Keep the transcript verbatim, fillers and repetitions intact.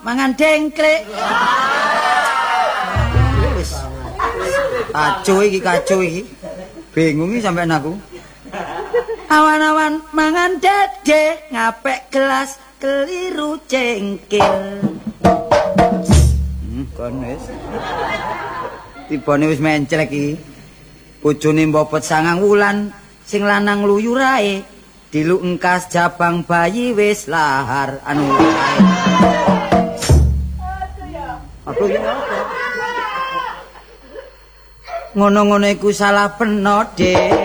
mangan dengklek. Wis. Kacau iki, kacau iki. Bingung iki sampean aku. Awan-awan mangan dede, ngapek gelas keliru cengkil. Hmm, kon wis. Tibane wis menclek iki. Bojone mbopet sangang wulan, sing lanang luyurae, diluk engkas jabang bayi wis lahar anu. Aku ya apa? Ngono-ngono iku salah peno, Dik.